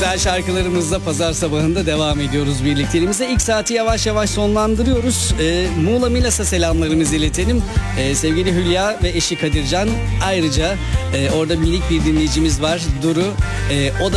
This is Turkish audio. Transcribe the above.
güzel şarkılarımızla pazar sabahında devam ediyoruz birlikteliğimize. İlk saati yavaş yavaş sonlandırıyoruz. Muğla Milas'a selamlarımızı iletelim. Sevgili Hülya ve eşi Kadircan. Ayrıca orada minik bir dinleyicimiz var, Duru. O da